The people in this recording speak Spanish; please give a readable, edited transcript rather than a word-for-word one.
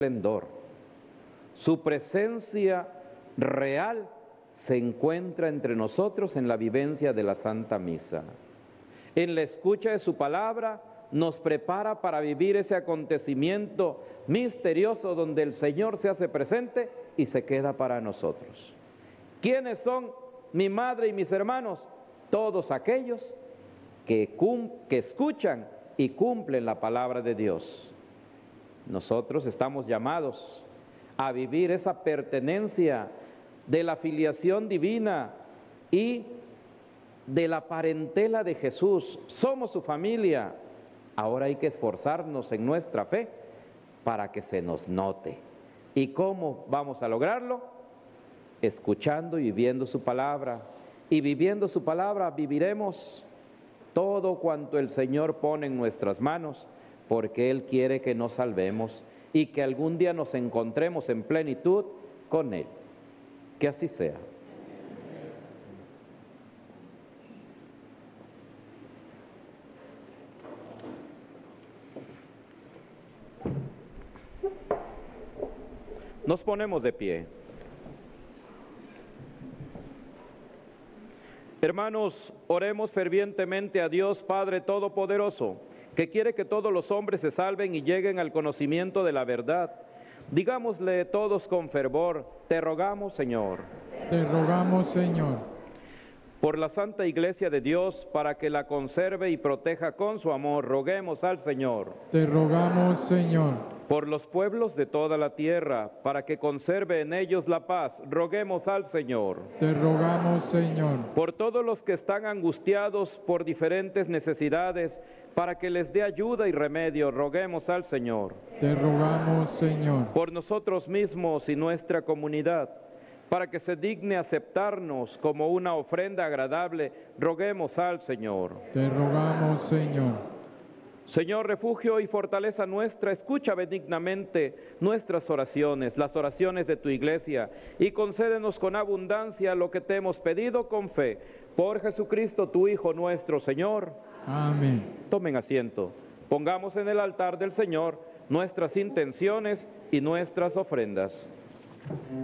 esplendor. Su presencia real se encuentra entre nosotros en la vivencia de la Santa Misa. En la escucha de su palabra nos prepara para vivir ese acontecimiento misterioso donde el Señor se hace presente y se queda para nosotros. ¿Quiénes son mi madre y mis hermanos? Todos aquellos que escuchan y cumplen la palabra de Dios. Nosotros estamos llamados a vivir esa pertenencia de la filiación divina y de la parentela de Jesús. Somos su familia. Ahora hay que esforzarnos en nuestra fe para que se nos note. ¿Y cómo vamos a lograrlo? Escuchando y viviendo su palabra. Y viviendo su palabra viviremos todo cuanto el Señor pone en nuestras manos, porque Él quiere que nos salvemos y que algún día nos encontremos en plenitud con Él. Que así sea. Nos ponemos de pie. Hermanos, oremos fervientemente a Dios Padre Todopoderoso, que quiere que todos los hombres se salven y lleguen al conocimiento de la verdad. Digámosle todos con fervor: te rogamos, Señor. Te rogamos, Señor. Por la Santa Iglesia de Dios, para que la conserve y proteja con su amor, roguemos al Señor. Te rogamos, Señor. Por los pueblos de toda la tierra, para que conserve en ellos la paz, roguemos al Señor. Te rogamos, Señor. Por todos los que están angustiados por diferentes necesidades, para que les dé ayuda y remedio, roguemos al Señor. Te rogamos, Señor. Por nosotros mismos y nuestra comunidad, para que se digne aceptarnos como una ofrenda agradable, roguemos al Señor. Te rogamos, Señor. Señor, refugio y fortaleza nuestra, escucha benignamente nuestras oraciones, las oraciones de tu iglesia, y concédenos con abundancia lo que te hemos pedido con fe. Por Jesucristo, tu Hijo nuestro, Señor. Amén. Tomen asiento. Pongamos en el altar del Señor nuestras intenciones y nuestras ofrendas.